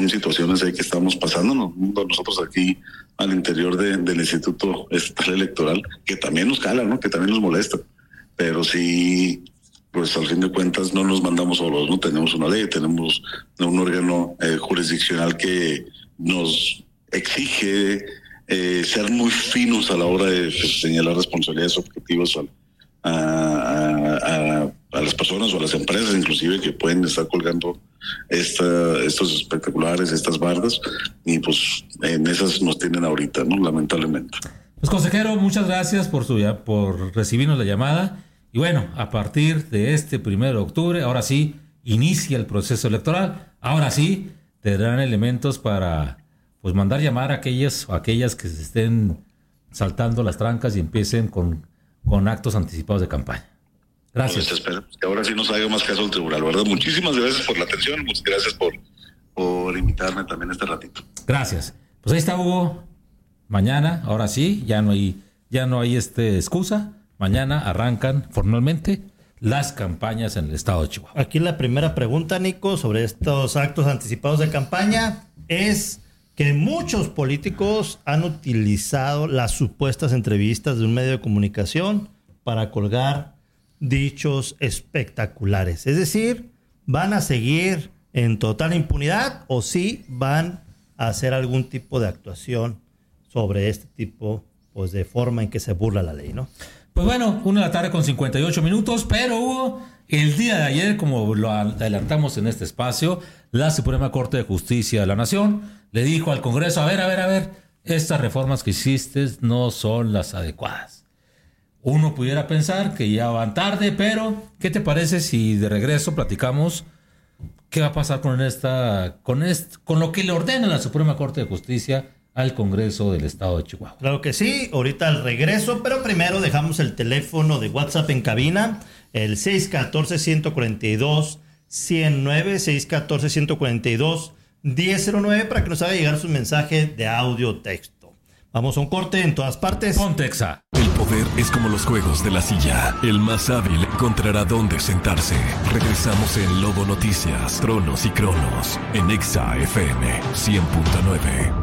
situaciones ahí que estamos pasando nosotros aquí al interior del Instituto Estatal Electoral, que también nos cala, ¿no? Que también nos molesta, pero sí, pues al fin de cuentas no nos mandamos solos, ¿no? Tenemos una ley, tenemos un órgano jurisdiccional que nos exige ser muy finos a la hora de señalar responsabilidades objetivas a las personas o a las empresas inclusive que pueden estar colgando estos espectaculares, estas bardas, y pues en esas nos tienen ahorita, ¿no? Lamentablemente. Pues consejero, muchas gracias por recibirnos la llamada, y bueno, a partir de este 1 de octubre, ahora sí, inicia el proceso electoral, ahora sí, tendrán elementos para pues mandar llamar a aquellas que se estén saltando las trancas y empiecen con actos anticipados de campaña. Gracias. Pues espero que ahora sí nos haga más caso el tribunal, ¿verdad? Muchísimas gracias por la atención, muchas gracias por invitarme también este ratito. Gracias. Pues ahí está, Hugo. Mañana, ahora sí, ya no hay excusa. Mañana arrancan formalmente las campañas en el estado de Chihuahua. Aquí la primera pregunta, Nico, sobre estos actos anticipados de campaña es que muchos políticos han utilizado las supuestas entrevistas de un medio de comunicación para colgar dichos espectaculares. Es decir, ¿van a seguir en total impunidad o sí van a hacer algún tipo de actuación sobre este tipo, pues, de forma en que se burla la ley, ¿no? Pues bueno, 1:58 p.m, pero Hugo, el día de ayer, como lo adelantamos en este espacio, la Suprema Corte de Justicia de la Nación le dijo al Congreso, a ver, estas reformas que hiciste no son las adecuadas. Uno pudiera pensar que ya van tarde, pero ¿qué te parece si de regreso platicamos qué va a pasar con lo que le ordena la Suprema Corte de Justicia al Congreso del Estado de Chihuahua? Claro que sí, ahorita al regreso, pero primero dejamos el teléfono de WhatsApp en cabina, el 614-142-109, 614-142-1009, para que nos haga llegar su mensaje de audio o texto. Vamos a un corte en todas partes. Ponte Exa. El poder es como los juegos de la silla. El más hábil encontrará dónde sentarse. Regresamos en Lobo Noticias, Tronos y Cronos, en Exa FM 100.9.